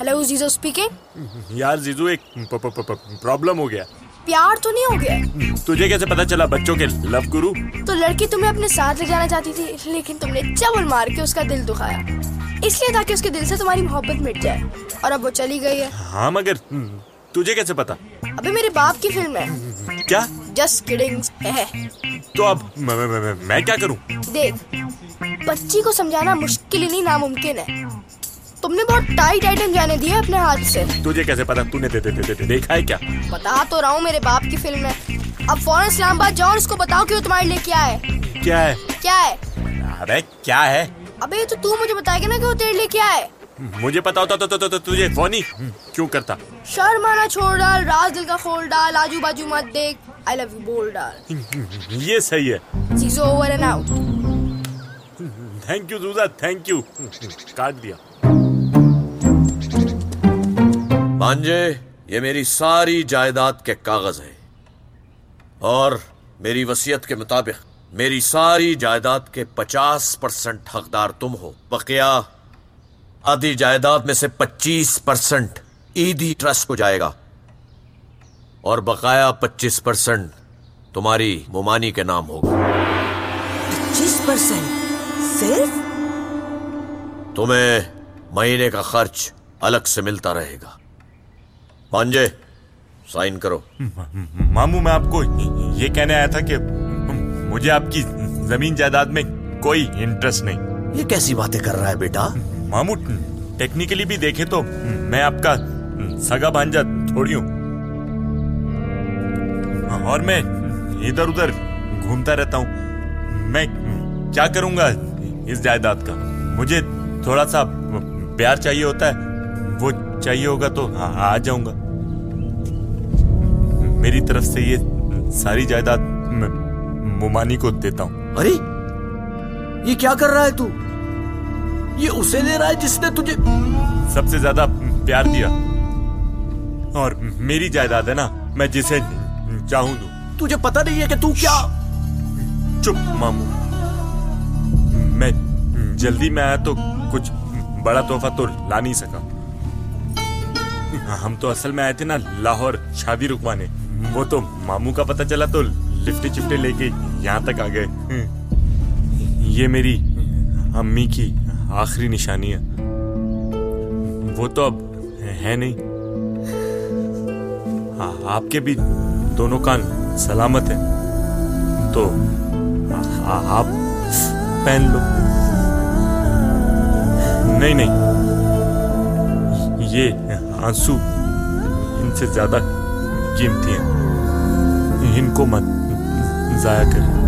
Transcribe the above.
Hello जीजो speaking. यार जीजू एक प्रॉब्लम हो गया। प्यार तो नहीं हो गया? तुझे कैसे पता चला? बच्चों के लव गुरु। तो लड़की तुम्हें अपने साथ ले जाना चाहती थी, लेकिन तुमने चबल मार के उसका दिल दुखाया, इसलिए ताकि उसके दिल से तुम्हारी मोहब्बत मिट जाए, और अब वो चली गई है। हाँ मगर तुझे कैसे पता? अबे मेरे बाप की फिल्म है। क्या? जस्ट किडिंग है। तो अब मैं क्या करूं? देख, बच्ची को समझाना मुश्किल ही नहीं नामुमकिन है। तुमने बहुत टाइट आइटम जाने दिए अपने हाथ से। तुझे कैसे पता? तूने देखा है क्या? बता तो रहा हूँ, मेरे बाप की फिल्म है। अब फौरन इस्लामाबाद जाओ और उसको बताओ कि वो तुम्हारे लिए क्या है। क्या है? क्या है? अबे क्या है? अबे तो तू मुझे बताएगा ना कि वो तेरे लिए क्या है। मुझे पता होता तो तुझे फोन ही क्यों करता? शर्माना छोड़ डाल, राज दिल का खोल डाल, आजू बाजू मत देख, आई लव यू बोल डाल। ये सही है। जीजो over and out. Thank you जूजा, thank you. काट दिया। भांजे, ये मेरी सारी जायदाद के कागज हैं और मेरी वसीयत के मुताबिक मेरी सारी जायदाद के 50% हकदार तुम हो। बकिया आधी जायदाद में से 25% ईदी ट्रस्ट को जाएगा और बकाया 25% तुम्हारी मुमानी के नाम होगा। 25% सिर्फ? तुम्हें महीने का खर्च अलग से मिलता रहेगा। भांजे, साइन करो। मामू, मैं आपको ये कहने आया था कि मुझे आपकी जमीन जायदाद में कोई इंटरेस्ट नहीं। ये कैसी बातें कर रहा है बेटा? मामू, टेक्निकली भी देखे तो मैं आपका सगा भांजा थोड़ी हूँ, और मैं इधर उधर घूमता रहता हूँ। मैं क्या करूंगा इस जायदाद का? मुझे थोड़ा सा प्यार चाहिए होता है, वो चाहिए होगा तो आ जाऊंगा। मेरी तरफ से ये सारी जायदाद मुमानी को देता हूँ। अरे ये क्या कर रहा है तू? ये उसे दे रहा है जिसने तुझे सबसे ज्यादा प्यार दिया, और मेरी जायदाद है ना, मैं जिसे चाहूं दूं। तुझे पता नहीं है कि तू क्या? चुप मामू, मैं जल्दी में आया तो कुछ बड़ा तोहफा तो ला नहीं सका। हम तो असल में आए थे ना लाहौर शादी रुकवाने। वो तो मामू का पता चला तो लिफ्टे चिफ्टे लेके यहाँ तक आ गए। ये मेरी अम्मी की आखिरी निशानी है, वो तो अब है नहीं। आपके भी दोनों कान सलामत हैं, तो आप पहन लो। नहीं नहीं, ये आंसू इनसे ज्यादा कीमती हैं, इनको मत जाया करें।